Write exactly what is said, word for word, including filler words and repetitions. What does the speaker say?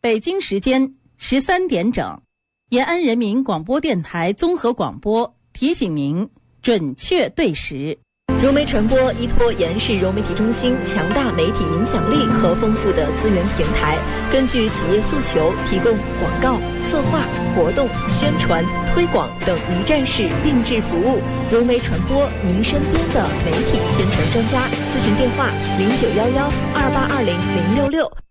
北京时间十三点整，延安人民广播电台综合广播提醒您准确对时。 融媒传播依托延世融媒体中心强大媒体影响力和丰富的资源平台，根据企业诉求，提供广告、策划、活动、宣传、推广等一站式定制服务。融媒传播，您身边的媒体宣传专家。咨询电话：零九幺幺二八二零零六六。